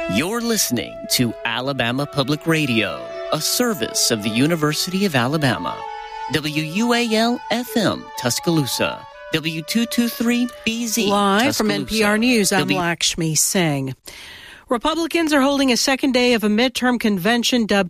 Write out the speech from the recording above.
You're listening to Alabama Public Radio, a service of the University of Alabama. WUAL-FM, Tuscaloosa. W223BZ, Live from Tuscaloosa. NPR News, I'm Lakshmi Singh. Republicans are holding a second day of a midterm convention dubbed